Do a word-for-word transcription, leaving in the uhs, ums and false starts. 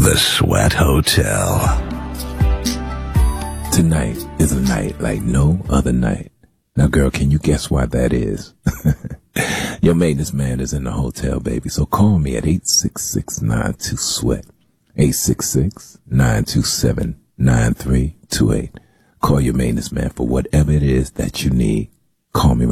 The Sweat Hotel. Tonight is a night like no other night. Now, girl, can you guess why that is? Your maintenance man is in the hotel, baby. So call me at eight six six, nine two, sweat. eight six six, nine two seven, nine three two eight. Call your maintenance man for whatever it is that you need. Call me